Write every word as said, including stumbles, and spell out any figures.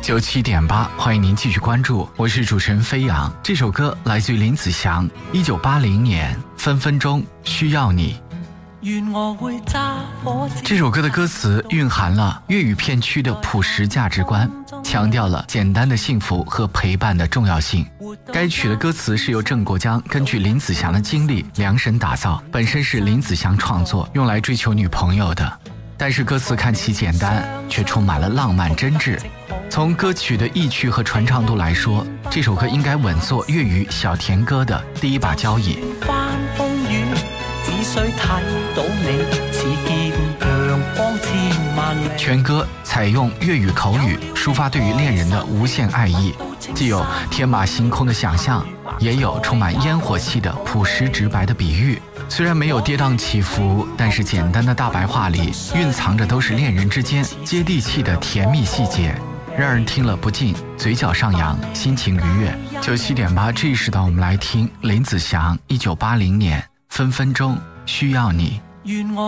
九七点八，欢迎您继续关注，我是主持人飞扬。这首歌来自于林子祥，一九八零年，分分钟需要你。这首歌的歌词蕴含了粤语片区的朴实价值观，强调了简单的幸福和陪伴的重要性。该曲的歌词是由郑国江根据林子祥的经历量身打造，本身是林子祥创作，用来追求女朋友的。但是歌词看起简单，却充满了浪漫真挚。从歌曲的意趣和传唱度来说，这首歌应该稳坐粤语小甜歌的第一把交椅。全歌采用粤语口语，抒发对于恋人的无限爱意，既有天马行空的想象，也有充满烟火气的朴实直白的比喻。虽然没有跌宕起伏，但是简单的大白话里蕴藏着都是恋人之间接地气的甜蜜细节，让人听了不禁嘴角上扬，心情愉悦。九七点八，这一时段我们来听林子祥一九八零年分分钟需要你。